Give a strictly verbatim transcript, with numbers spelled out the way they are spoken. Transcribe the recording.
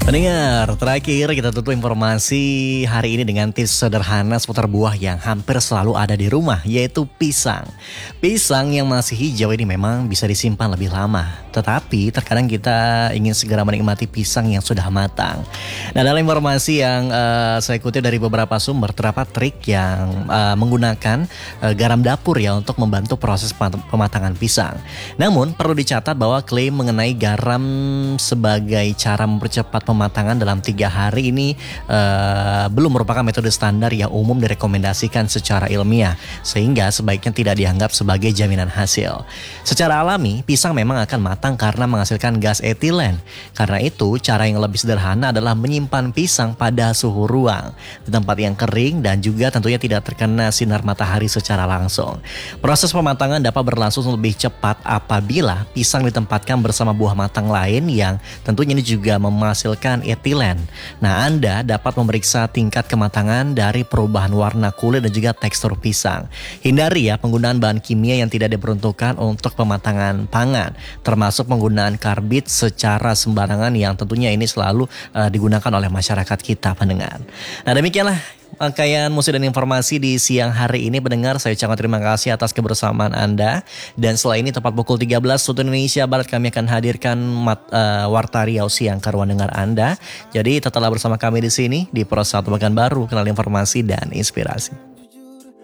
Pendengar, terakhir kita tutup informasi hari ini dengan tips sederhana seputar buah yang hampir selalu ada di rumah, yaitu pisang. Pisang yang masih hijau ini memang bisa disimpan lebih lama, tetapi terkadang kita ingin segera menikmati pisang yang sudah matang. Nah, dalam informasi yang uh, saya kutip dari beberapa sumber, terdapat trik yang uh, menggunakan uh, garam dapur ya untuk membantu proses pematangan pisang. Namun perlu dicatat bahwa klaim mengenai garam sebagai cara mempercepat pematangan dalam tiga hari ini uh, belum merupakan metode standar yang umum direkomendasikan secara ilmiah, sehingga sebaiknya tidak dianggap sebagai jaminan hasil. Secara alami, pisang memang akan matang karena menghasilkan gas etilen. Karena itu, cara yang lebih sederhana adalah menyimpan pisang pada suhu ruang, di tempat yang kering dan juga tentunya tidak terkena sinar matahari secara langsung. Proses pematangan dapat berlangsung lebih cepat apabila pisang ditempatkan bersama buah matang lain yang tentunya ini juga menghasilkan etilen. Nah, Anda dapat memeriksa tingkat kematangan dari perubahan warna kulit dan juga tekstur pisang. Hindari ya penggunaan bahan kimia yang tidak diperuntukkan untuk pematangan pangan, termasuk penggunaan karbit secara sembarangan yang tentunya ini selalu uh, digunakan oleh masyarakat kita, pendengar. Nah, demikianlah rangkaian musik dan informasi di siang hari ini, pendengar. Saya ucapkan terima kasih atas kebersamaan Anda. Dan setelah ini tepat pukul tiga belas waktu Indonesia Barat kami akan hadirkan mat, uh, Warta Riau Siang ke ruang dengar Anda. Jadi tetaplah bersama kami di sini di Pro satu Pekanbaru, kenal informasi dan inspirasi.